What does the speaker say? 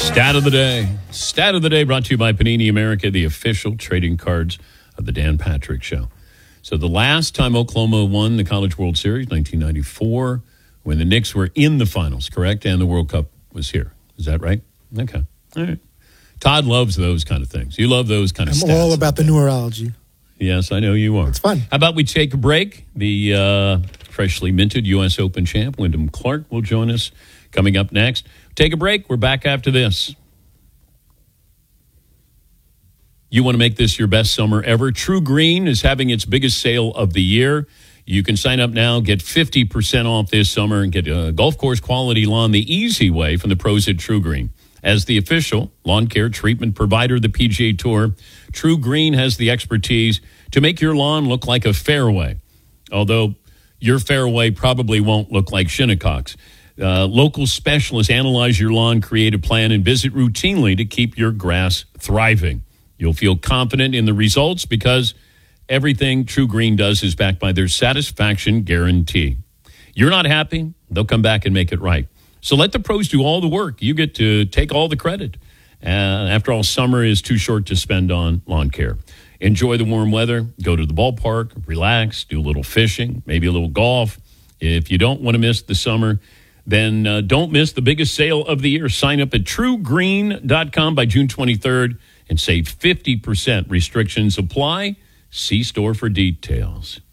Stat of the day. Stat of the day brought to you by Panini America, the official trading cards of the Dan Patrick Show. So the last time Oklahoma won the College World Series, 1994, when the Knicks were in the finals, correct? And the World Cup was here. Is that right? Okay. All right. Todd loves those kind of things. You love those kind of stats. I'm all about the numerology. Yes, I know you are. It's fun. How about we take a break? The freshly minted U.S. Open champ, Wyndham Clark, will join us coming up next. Take a break. We're back after this. You want to make this your best summer ever? True Green is having its biggest sale of the year. You can sign up now, get 50% off this summer, and get a golf course quality lawn the easy way from the pros at True Green. As the official lawn care treatment provider of the PGA Tour, True Green has the expertise to make your lawn look like a fairway, although your fairway probably won't look like Shinnecock's. Local specialists analyze your lawn, create a plan, and visit routinely to keep your grass thriving. You'll feel confident in the results because everything True Green does is backed by their satisfaction guarantee. You're not happy? They'll come back and make it right. So let the pros do all the work. You get to take all the credit. After all, summer is too short to spend on lawn care. Enjoy the warm weather. Go to the ballpark, relax, do a little fishing, maybe a little golf. If you don't want to miss the summer, then don't miss the biggest sale of the year. Sign up at truegreen.com by June 23rd and save 50%. Restrictions apply. See store for details.